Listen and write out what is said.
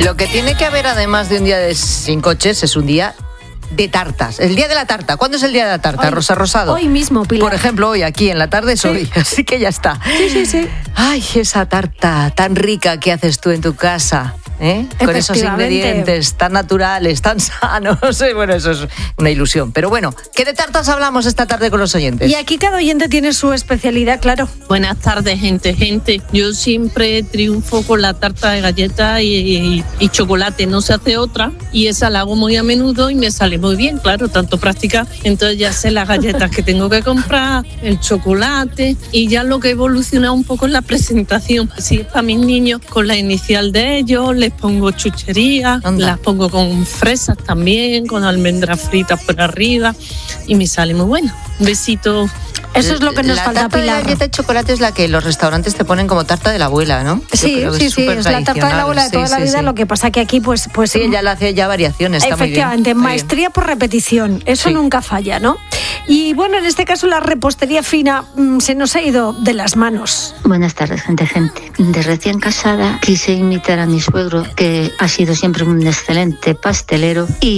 Lo que tiene que haber, además de un día sin coches, es un día de tartas. El día de la tarta. ¿Cuándo es el día de la tarta, hoy, Rosa Rosado? Hoy mismo, Pilar. Por ejemplo, hoy aquí en la tarde es hoy, así que ya está. Sí. Ay, esa tarta tan rica que haces tú en tu casa, con esos ingredientes tan naturales, tan sanos. Bueno, eso es una ilusión. Pero bueno, ¿qué de tartas hablamos esta tarde con los oyentes? Y aquí cada oyente tiene su especialidad, claro. Buenas tardes, gente. Yo siempre triunfo con la tarta de galleta y chocolate. No se hace otra. Y esa la hago muy a menudo y me sale muy bien, claro, tanto práctica. Entonces ya sé las galletas que tengo que comprar, el chocolate, y ya lo que evoluciona un poco es la presentación. Si es para mis niños, con la inicial de ellos, les pongo chucherías, las pongo con fresas también, con almendras fritas por arriba, y me sale muy bueno. Un besito. Eso es lo que nos falta, Pilar. La tarta de galleta de chocolate es la que los restaurantes te ponen como tarta de la abuela, ¿no? Sí, es la tarta de la abuela de toda la vida. Lo que pasa que aquí, pues sí, ella le hace ya variaciones, está muy bien. Efectivamente, maestría por repetición, eso nunca falla, ¿no? Y bueno, en este caso la repostería fina se nos ha ido de las manos. Buenas tardes, gente. De recién casada quise imitar a mi suegro, que ha sido siempre un excelente pastelero, y